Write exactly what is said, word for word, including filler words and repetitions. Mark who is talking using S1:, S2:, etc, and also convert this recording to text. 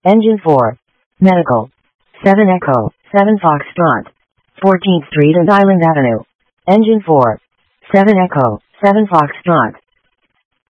S1: Engine four. Medical. seven Echo, seven Foxtrot. fourteenth Street and Island Avenue. Engine four. seven Echo, seven Foxtrot.